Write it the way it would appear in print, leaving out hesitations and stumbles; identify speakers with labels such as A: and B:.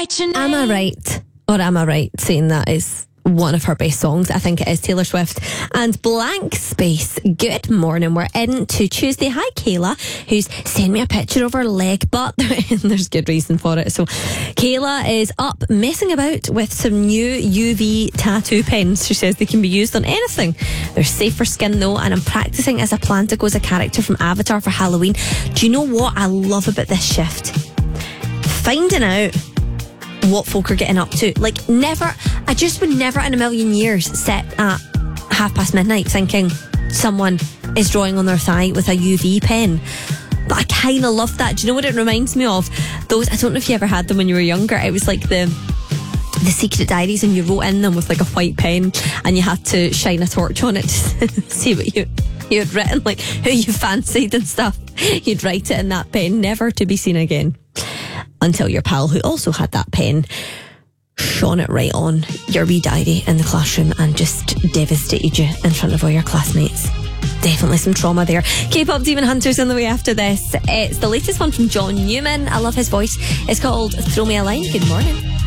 A: Am I right? Or am I right saying that is one of her best songs? I think it is Taylor Swift and Blank Space. Good morning. We're into Tuesday. Hi, Kayla, who's sent me a picture of her leg, but there's good reason for it. So Kayla is up messing about with some new UV tattoo pens. She says they can be used on anything. They're safe for skin though, and I'm practicing as I plan to go as a character from Avatar for Halloween. Do you know what I love about this shift? Finding out what folk are getting up to. Like, never, I just would never in a million years sit at midnight thinking someone is drawing on their thigh with a UV pen. But I kind of love that. Do you know what it reminds me of? Those, I don't know if you ever had them when you were younger. It was like the secret diaries, and you wrote in them with like a white pen, and you had to shine a torch on it to see what you had written, like who you fancied and stuff. You'd write it in that pen, never to be seen again. Until your pal, who also had that pen, shone it right on your wee diary in the classroom and just devastated you in front of all your classmates. Definitely some trauma there. K-pop Demon Hunters on the way after this. It's the latest one from John Newman. I love his voice. It's called Throw Me a Line. Good morning.